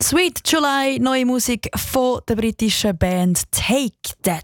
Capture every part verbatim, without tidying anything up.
Sweet July, neue Musik von der britischen Band Take That.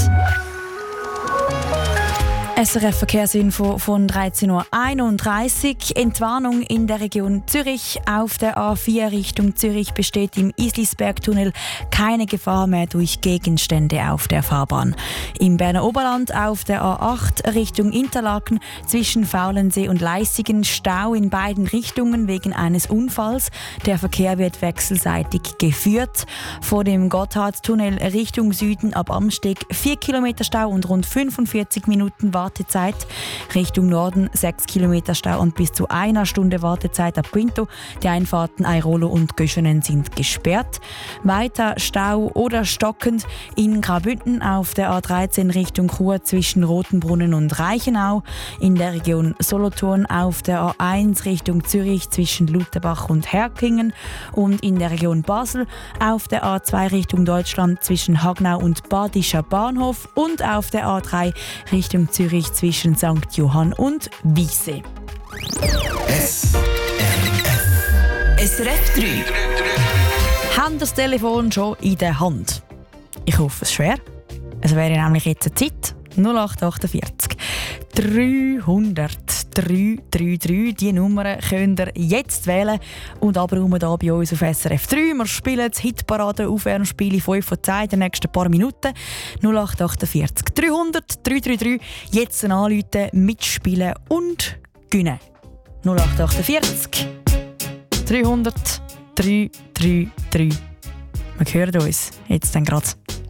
S R F-Verkehrsinfo von dreizehn Uhr einunddreißig. Entwarnung in der Region Zürich. Auf der A vier Richtung Zürich besteht im Islisbergtunnel keine Gefahr mehr durch Gegenstände auf der Fahrbahn. Im Berner Oberland auf der A acht Richtung Interlaken zwischen Faulensee und Leissigen Stau in beiden Richtungen wegen eines Unfalls. Der Verkehr wird wechselseitig geführt. Vor dem Gotthardtunnel Richtung Süden ab Amsteg vier Kilometer Stau und rund fünfundvierzig Minuten Wartezeit. Richtung Norden sechs Kilometer Stau und bis zu einer Stunde Wartezeit ab Quinto. Die Einfahrten Airolo und Göschenen sind gesperrt. Weiter Stau oder stockend in Graubünden auf der A dreizehn Richtung Chur zwischen Rotenbrunnen und Reichenau. In der Region Solothurn auf der A eins Richtung Zürich zwischen Lutherbach und Herkingen. Und in der Region Basel auf der A zwei Richtung Deutschland zwischen Hagnau und Badischer Bahnhof. Und auf der A drei Richtung Zürich zwischen Sankt Johann und Wiese. S R F. S R F drei. Haben das Telefon schon in der Hand? Ich hoffe es schwer. Es wäre nämlich jetzt eine Zeit. null acht achtundvierzig dreihundert dreihundertdreiunddreißig. Die Nummer könnt ihr jetzt wählen und abräumen hier bei uns auf S R F drei. Wir spielen das Hitparade Aufwärmspiele fünf von zehn in den nächsten paar Minuten. null acht achtundvierzig dreihundert dreihundertdreiunddreißig. Jetzt anrufen, mitspielen und gewinnen. null acht achtundvierzig dreihundert dreihundertdreiunddreißig. Wir hören uns jetzt dann gerade.